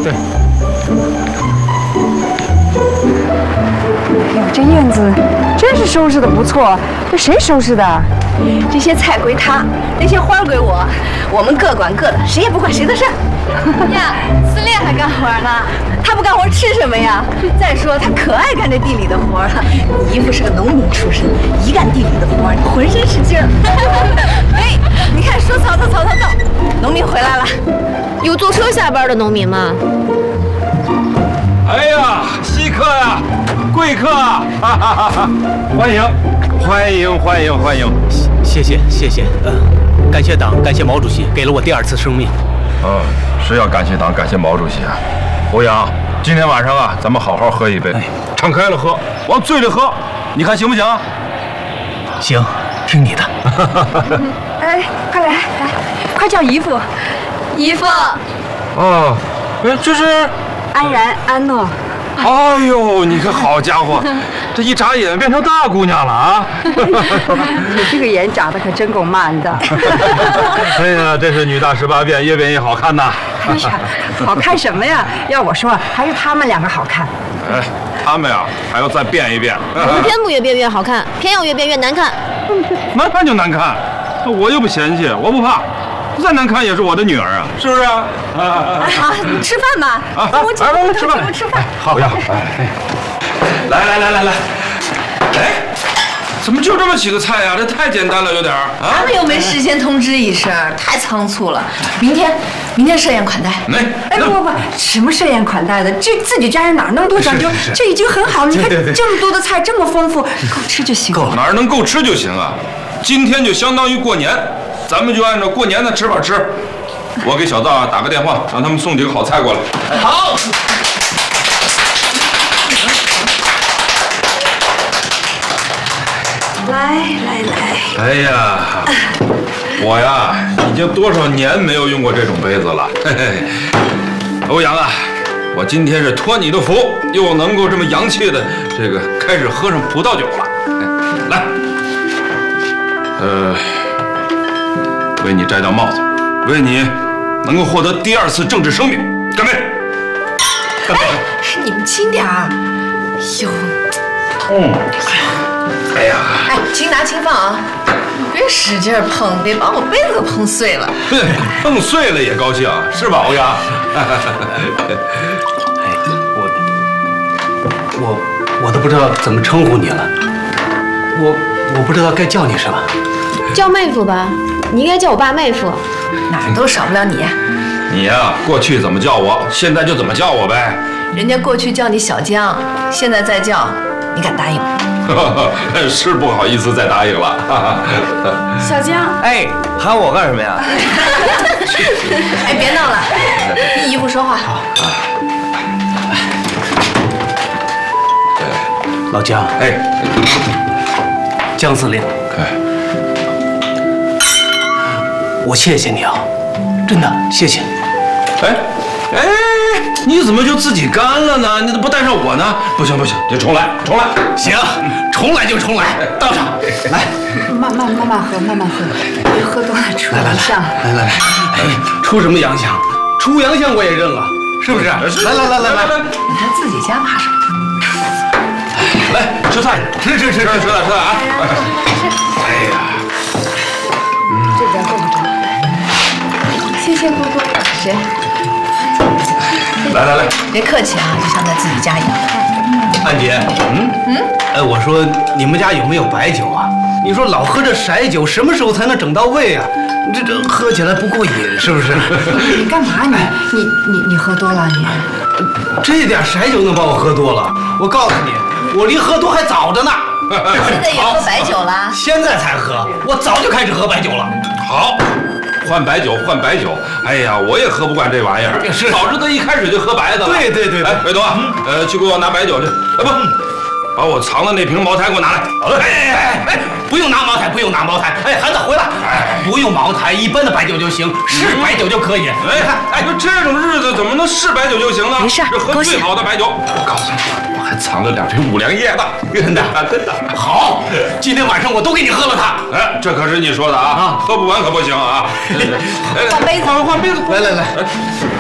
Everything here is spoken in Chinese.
对。 哎呦，这院子真是收拾的不错，这谁收拾的？ 这些菜归他，那些花归我，我们各管各的，谁也不管谁的事儿。 呀，司令还干活呢， 他不干活吃什么呀？再说他可爱干这地里的活了。你姨父是个农民出身，一干地里的活，浑身是劲儿。哎，你看说曹操，曹操到，农民回来了。 有坐车下班的农民吗？ 哎呀，稀客呀，贵客啊！哈哈哈哈！欢迎，欢迎，欢迎，欢迎！ 谢谢，谢谢。感谢党，感谢毛主席，给了我第2次生命。 是要感谢党，感谢毛主席啊！欧阳，今天晚上啊，咱们好好喝一杯，敞开了喝，往醉里喝，你看行不行？ 行，听你的。 哎，快来，快叫姨父。 姨父。 哦，哎，这是安然、安诺。 哎呦，你个好家伙，这一眨眼变成大姑娘了啊！ 你这个眼眨得可真够慢的。 哎呀，真是女大18变，越变越好看呐！ 哎呀，好看什么呀？要我说，还是他们2个好看。 哎，他们呀还要再变一变。 我们偏不越变越好看，偏要越变越难看。 难看就难看，我又不嫌弃，我不怕。再难看也是我的女儿啊，是不是啊？ 好，吃饭吧。我来吃饭， 吃饭。 好呀，来，哎，怎么就这么几个菜呀？这太简单了，有点儿啊。 他们又没事先通知一声，太仓促了。明天设宴款待。 哎，不，什么设宴款待的？这自己家人哪那么多讲究？这已经很好了。你看这么多的菜，这么丰富，够吃就行。 够哪儿能够吃就行啊？今天就相当于过年。咱们就按照过年的吃法吃，我给小灶打个电话，让他们送几个好菜过来。 好。 来。 哎呀，我呀已经多少年没有用过这种杯子了。嘿嘿，欧阳啊，我今天是托你的福，又能够这么洋气的这个开始喝上葡萄酒了。来，为你摘掉帽子，为你能够获得第2次政治生命，干杯！干杯！ 你们轻点儿。哟。 哎呀！ 哎，轻拿轻放啊！你别使劲碰，别把我杯子碰碎了。 碰碎了也高兴，是吧，欧阳？ 我都不知道怎么称呼你了，我不知道该叫你什么。 叫妹夫吧，你应该叫我爸妹夫。 哪儿都少不了你。 你呀，过去怎么叫我，现在就怎么叫我呗。 人家过去叫你小江，现在再叫，你敢答应吗？ 是不好意思再答应了。 小江， 哎，喊我干什么呀？ 哎，别闹了，听姨父说话。 老姜， 哎， 姜司令，我谢谢你啊，真的谢谢。 哎，你怎么就自己干了呢？你怎么不带上我呢？不行，你重来。 行，重来就重来，到场。来， 慢喝，别喝多了出洋相。 来，出什么洋相？出洋相我也认了，是不是？来， 他自己家怕什么？ 来吃菜，吃啊！哎呀， 这边够不着。谢谢姑姑。 谁？ 来， 别客气啊，就像在自己家一样。 安姐，我说你们家有没有白酒啊？你说老喝这色酒，什么时候才能整到位啊？这喝起来不过瘾，是不是？ 你干嘛你喝多了你？ 这点色酒能把我喝多了？我告诉你，我离喝多还早着呢。 现在也喝白酒了？ 现在才喝，我早就开始喝白酒了。 好。换白酒。哎呀，我也喝不惯这玩意儿。 是， 早知道一开始就喝白的了。 对。 哎，北东啊，去给我拿白酒去。不，把我藏的那瓶茅台给我拿来。好嘞。 哎，不用拿茅台。哎，孩子回来。不用茅台，一般的白酒就行，是白酒就可以。 哎，就这种日子怎么能是白酒就行呢？ 没事， 这喝最好的白酒。我告诉你，我还藏了2瓶5粮液呢。真的。 好，今天晚上我都给你喝了它。 哎，这可是你说的啊，喝不完可不行啊。 换杯子。 换杯子。 来。